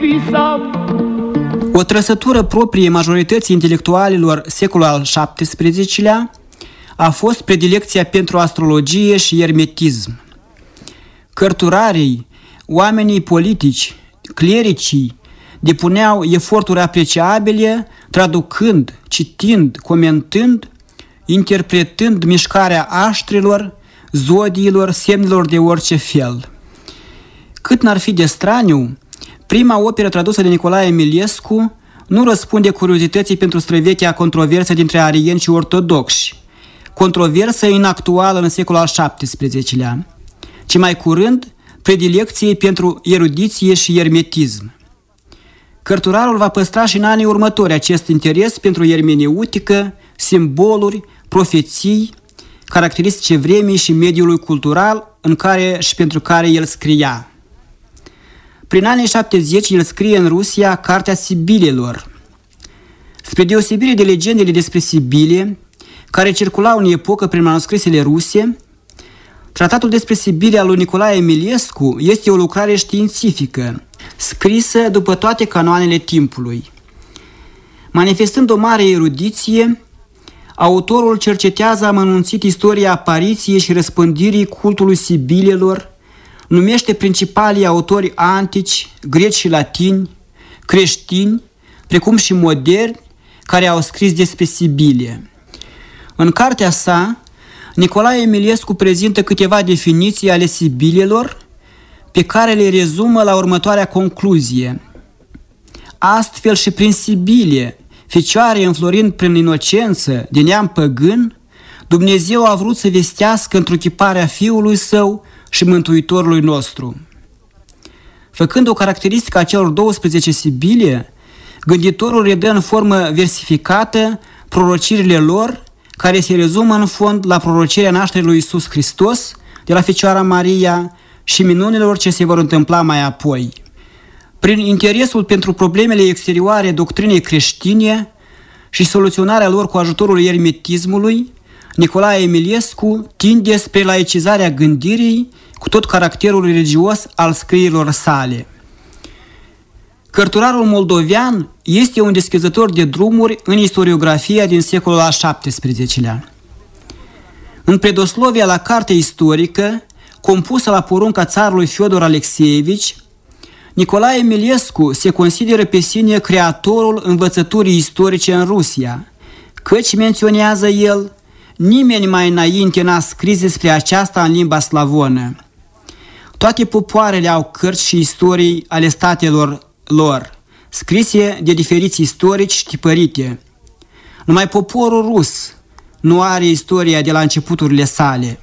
O trăsătură proprie majorității intelectualilor secolului al XVII-lea a fost predilecția pentru astrologie și ermetism. Cărturarii, oamenii politici, clericii depuneau eforturi apreciabile, traducând, citind, comentând, interpretând mișcarea aștrilor, zodiilor, semnelor de orice fel. Cât n-ar fi de straniu, prima operă tradusă de Nicolae Emilescu nu răspunde curiozității pentru străvechea controversă dintre arieni și ortodoxi, controversă inactuală în secolul al XVII-lea, ci mai curând predilecției pentru erudiție și ermetism. Cărturarul va păstra și în anii următori acest interes pentru ermeneutică, simboluri, profeții, caracteristice vremii și mediului cultural în care și pentru care el scria. Prin anii 70 el scrie în Rusia Cartea Sibilelor. Spre deosebire de legendele despre Sibile, care circulau în epocă prin manuscrisele ruse, tratatul despre Sibile al lui Nicolae Emilescu este o lucrare științifică, scrisă după toate canoanele timpului. Manifestând o mare erudiție, autorul cercetează amănunțit istoria apariției și răspândirii cultului Sibilelor, numește principalii autori antici, greci și latini, creștini, precum și moderni, care au scris despre Sibile. În cartea sa, Nicolae Emilescu prezintă câteva definiții ale Sibilelor, pe care le rezumă la următoarea concluzie. Astfel și prin Sibile, fecioare înflorind prin inocență, de neam păgân, Dumnezeu a vrut să vestească întruchiparea Fiului Său și Mântuitorului nostru. Făcând o caracteristică a celor 12 Sibile, gânditorul redă în formă versificată prorocirile lor, care se rezumă în fond la prorocirea nașterii lui Iisus Hristos de la Fecioara Maria și minunilor ce se vor întâmpla mai apoi. Prin interesul pentru problemele exterioare doctrinei creștine și soluționarea lor cu ajutorul ermetismului, Nicolae Emilescu tinde spre laicizarea gândirii cu tot caracterul religios al scrierilor sale. Cărturarul moldovean este un deschizător de drumuri în istoriografia din secolul al XVII-lea. În predoslovia la carte istorică, compusă la porunca țarului Fiodor Alexeevici, Nicolae Emilescu se consideră pe sine creatorul învățăturii istorice în Rusia, căci, menționează el, nimeni mai înainte n-a scris despre aceasta în limba slavonă. Toate popoarele au cărți și istorii ale statelor lor, scrise de diferiți istorici tipărite. Numai poporul rus nu are istoria de la începuturile sale.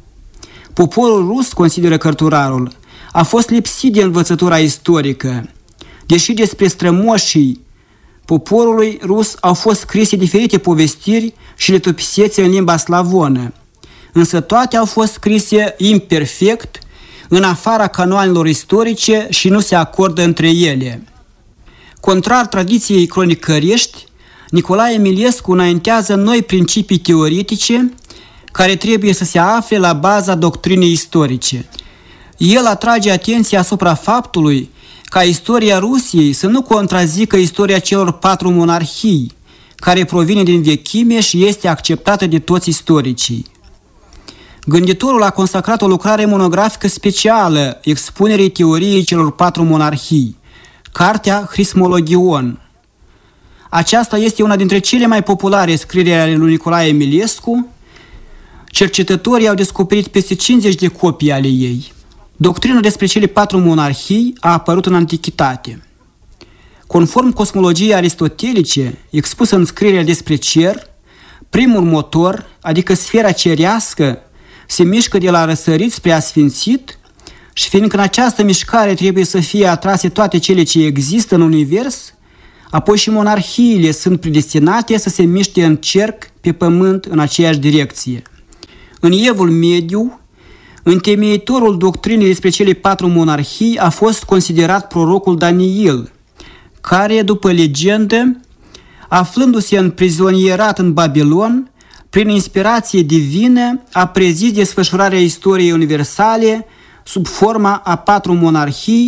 Poporul rus, consideră cărturarul, a fost lipsit de învățătura istorică, deși despre strămoșii poporului rus au fost scrise diferite povestiri și letopisețe în limba slavonă, însă toate au fost scrise imperfect, în afara canoanelor istorice și nu se acordă între ele. Contrar tradiției cronicărești, Nicolae Emilescu înaintează noi principii teoretice care trebuie să se afle la baza doctrinei istorice. El atrage atenția asupra faptului ca istoria Rusiei să nu contrazică istoria celor 4 monarhii, care provine din vechime și este acceptată de toți istoricii. Gânditorul a consacrat o lucrare monografică specială expunerii teoriei celor 4 monarhii, Cartea Hrismologion. Aceasta este una dintre cele mai populare scrieri ale lui Nicolae Emilescu. Cercetătorii au descoperit peste 50 de copii ale ei. Doctrina despre cele 4 monarhii a apărut în antichitate. Conform cosmologiei aristotelice, expusă în scrierea despre cer, primul motor, adică sfera cerească, se mișcă de la răsărit spre asfințit și fiindcă în această mișcare trebuie să fie atrase toate cele ce există în univers, apoi și monarhiile sunt predestinate să se miște în cerc pe pământ în aceeași direcție. În Evul Mediu, întemeitorul doctrinei despre cele 4 monarhii a fost considerat prorocul Daniel, care, după legendă, aflându-se împrizonierat în Babilon, prin inspirație divină, a prezis desfășurarea istoriei universale sub forma a 4 monarhii,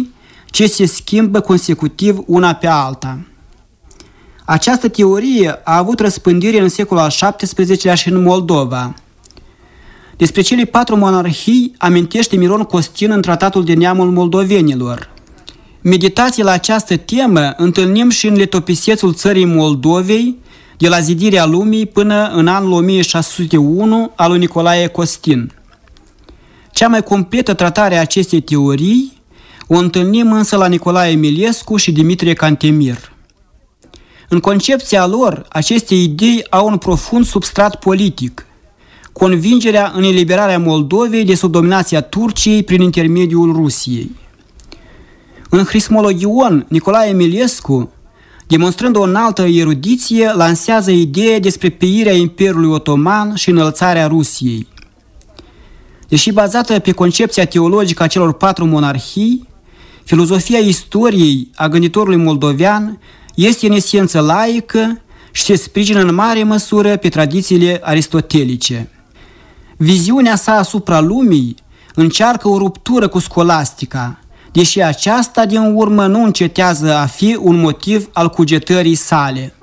ce se schimbă consecutiv una pe alta. Această teorie a avut răspândire în secolul al XVII-lea și în Moldova. Despre cele 4 monarhii amintește Miron Costin în Tratatul de Neamul Moldovenilor. Meditații la această temă întâlnim și în letopisețul țării Moldovei, de la zidirea lumii până în anul 1601 al lui Nicolae Costin. Cea mai completă tratare a acestei teorii o întâlnim însă la Nicolae Eminescu și Dimitrie Cantemir. În concepția lor, aceste idei au un profund substrat politic, convingerea în eliberarea Moldovei de sub dominația Turciei prin intermediul Rusiei. În Hrismologion, Nicolae Eminescu, demonstrând o înaltă erudiție, lansează ideea despre peirea Imperiului Otoman și înălțarea Rusiei. Deși bazată pe concepția teologică a celor 4 monarhii, filozofia istoriei a gânditorului moldovean este în esență laică și se sprijină în mare măsură pe tradițiile aristotelice. Viziunea sa asupra lumii încearcă o ruptură cu scolastica, deși aceasta din urmă nu încetează a fi un motiv al cugetării sale.